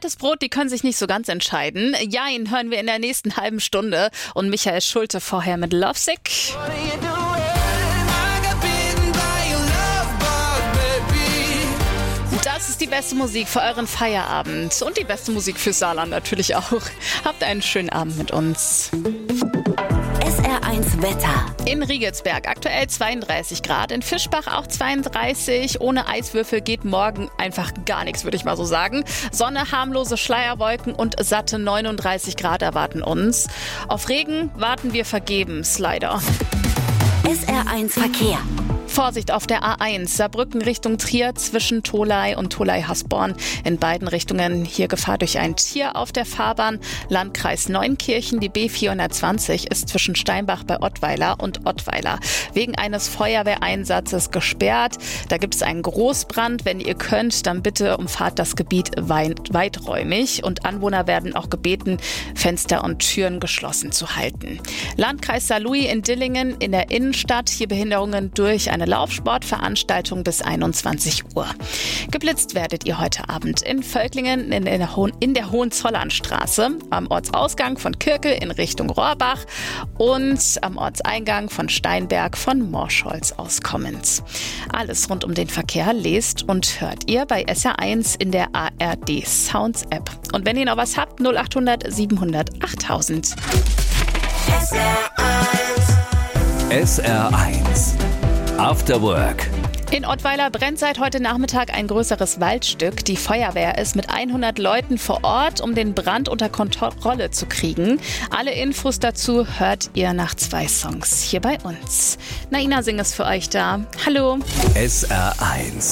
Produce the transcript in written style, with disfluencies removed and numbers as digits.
Altes Brot, die können sich nicht so ganz entscheiden. Jein hören wir in der nächsten halben Stunde. Und Michael Schulte vorher mit Lovesick. Das ist die beste Musik für euren Feierabend. Und die beste Musik für Saarland natürlich auch. Habt einen schönen Abend mit uns. SR1 Wetter. In Riegelsberg aktuell 32 Grad, in Fischbach auch 32. Ohne Eiswürfel geht morgen einfach gar nichts, würde ich mal so sagen. Sonne, harmlose Schleierwolken und satte 39 Grad erwarten uns. Auf Regen warten wir vergebens, leider. SR1 Verkehr. Vorsicht auf der A1, Saarbrücken Richtung Trier zwischen Tholey und Tholey-Hasborn. In beiden Richtungen hier Gefahr durch ein Tier auf der Fahrbahn. Landkreis Neunkirchen, die B420 ist zwischen Steinbach bei Ottweiler und Ottweiler wegen eines Feuerwehreinsatzes gesperrt. Da gibt es einen Großbrand. Wenn ihr könnt, dann bitte umfahrt das Gebiet weiträumig. Und Anwohner werden auch gebeten, Fenster und Türen geschlossen zu halten. Landkreis Saarlouis in Dillingen in der Innenstadt. Hier Behinderungen durch eine Laufsportveranstaltung bis 21 Uhr. Geblitzt werdet ihr heute Abend in Völklingen in der Hohenzollernstraße, am Ortsausgang von Kirkel in Richtung Rohrbach und am Ortseingang von Steinberg von Morschholz aus kommend. Alles rund um den Verkehr lest und hört ihr bei SR1 in der ARD Sounds App. Und wenn ihr noch was habt, 0800 700 8000. SR1 After Work. In Ottweiler brennt seit heute Nachmittag ein größeres Waldstück. Die Feuerwehr ist mit 100 Leuten vor Ort, um den Brand unter Kontrolle zu kriegen. Alle Infos dazu hört ihr nach 2 Songs hier bei uns. Naina singt es für euch da. Hallo. SR1